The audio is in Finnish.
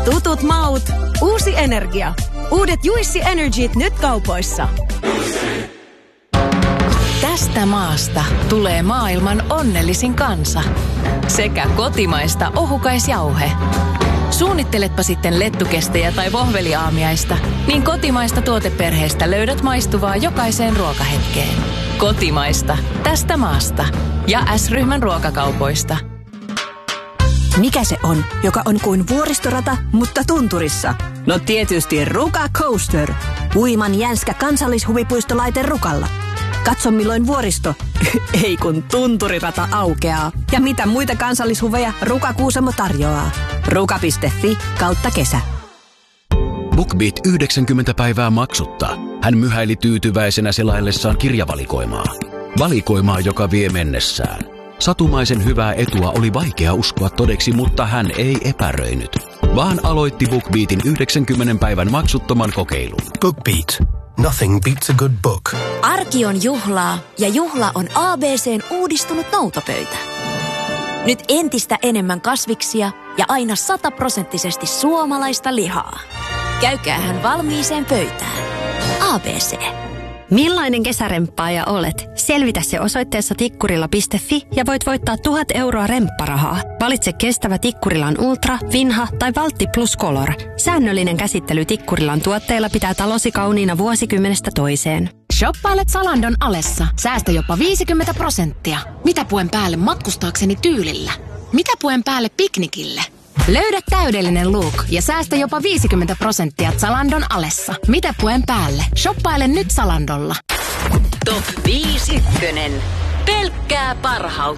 Tutut maut, uusi energia. Uudet Juicy Energyt nyt kaupoissa. Tästä maasta tulee maailman onnellisin kansa. Sekä kotimaista ohukaisjauhe. Suunnitteletpa sitten lettukestejä tai vohveliaamiaista, niin kotimaista tuoteperheestä löydät maistuvaa jokaiseen ruokahetkeen. Kotimaista, tästä maasta. Ja S-ryhmän ruokakaupoista. Mikä se on, joka on kuin vuoristorata, mutta tunturissa? No tietysti Ruka Coaster. Huiman jänskä kansallishuvipuistolaite Rukalla. Katso milloin vuoristo, ei kun tunturirata aukeaa. Ja mitä muita kansallishuveja Ruka Kuusamo tarjoaa. Ruka.fi/kesä. BookBeat 90 päivää maksutta. Hän myhäili tyytyväisenä selaillessaan kirjavalikoimaa. Valikoimaa, joka vie mennessään. Satumaisen hyvää etua oli vaikea uskoa todeksi, mutta hän ei epäröinyt, vaan aloitti BookBeatin 90 päivän maksuttoman kokeilun. BookBeat. Nothing beats a good book. Arki on juhlaa ja juhla on ABC:n uudistunut noutopöytä. Nyt entistä enemmän kasviksia ja aina 100% suomalaista lihaa. Käykäähän valmiiseen pöytään. ABC. Millainen kesäremppaaja olet? Selvitä se osoitteessa tikkurila.fi ja voit voittaa 1000 euroa rempparahaa. Valitse kestävä Tikkurilan Ultra, Vinha tai Valtti Plus Color. Säännöllinen käsittely Tikkurilan tuotteilla pitää talosi kauniina vuosikymmenestä toiseen. Shoppailet Zalandon alessa. Säästä jopa 50%. Mitä puen päälle matkustaakseni tyylillä? Mitä puen päälle piknikille? Löydä täydellinen look ja säästä jopa 50% Zalandon alessa. Mitä puen päälle? Shoppaile nyt Zalandolla. Top 5 ykkönen. Pelkkää parhautta.